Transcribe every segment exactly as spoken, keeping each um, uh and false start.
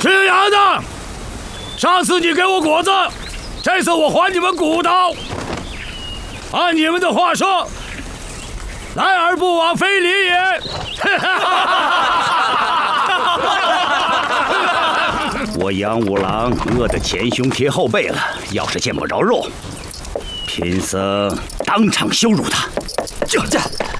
吃羊的，上次你给我果子，这次我还你们骨头。按你们的话说，来而不往非礼也。 我杨五郎饿得前胸贴后背了，要是见不着肉，贫僧当场羞辱他。这这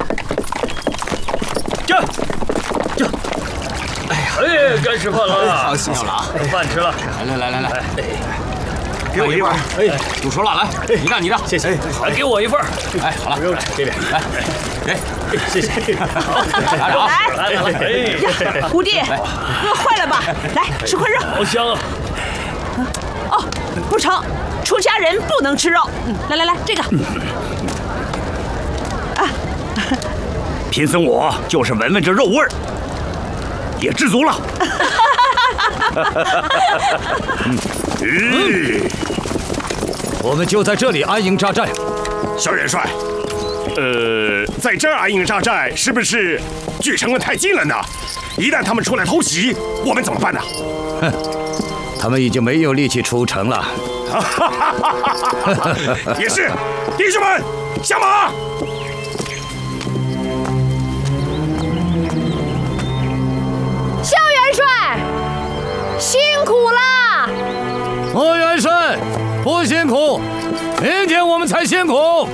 这这！ 哎呀，哎，该吃饭了。 好，谢谢了啊， 饭吃了。 来来来来来，给我一份。哎，煮熟了，来，你的你的， 谢谢。来，给我一份。 哎，好了， 这边来，给， 谢谢。好， 拿着啊。 来来来， 呀，徒弟，饿坏了吧？来吃块肉。 好香啊！ 哦，不成，出家人不能吃肉。嗯，来来来，这个。啊， 贫僧我就是闻闻这肉味儿，也知足了。 嗯，我们就在这里安营扎寨。 萧元帅，呃，在这儿安营扎寨是不是距城门太近了呢？一旦他们出来偷袭，我们怎么办呢？ 哼，他们已经没有力气出城了。 也是，弟兄们，下马！ 萧元帅，辛苦啦！ 莫元帅，不辛苦，明天我们才辛苦。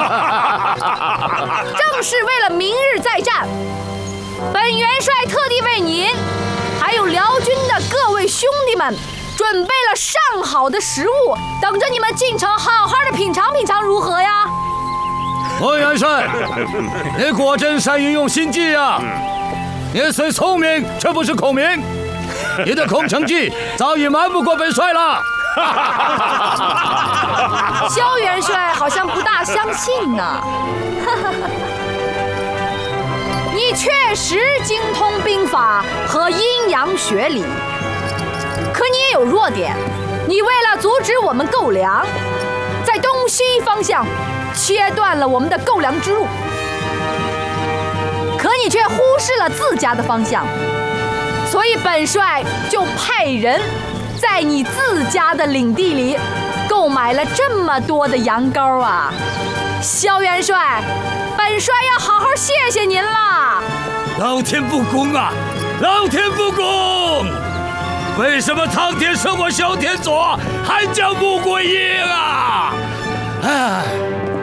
正是为了明日再战，本元帅特地为您，还有辽军的各位兄弟们，准备了上好的食物，等着你们进城好好的品尝品尝，如何呀？ 莫元帅，你果真善运用心计呀！你虽聪明，却不是孔明。你的空城计早已瞒不过本帅了。 萧元帅好像不大相信呢。你确实精通兵法和阴阳学理，可你也有弱点。你为了阻止我们购粮，在东西方向切断了我们的购粮之路，可你却忽视了自家的方向，所以本帅就派人在你自家的领地里购买了这么多的羊羔啊！萧元帅，本帅要好好谢谢您啦！ 老天不公啊！老天不公！为什么苍天生我萧天佐，还叫穆桂英啊？哎。